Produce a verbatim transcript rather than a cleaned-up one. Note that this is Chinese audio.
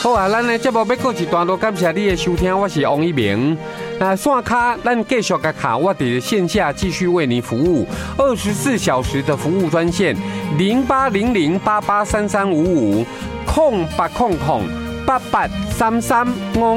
好啊，咱的节目要过一段落，感谢你的收听，我是王一鸣。那线卡，咱继续甲卡，我伫线下继续为你服务，二十四小时的服务专线零八零零八八三三五五空八空空八八三三五。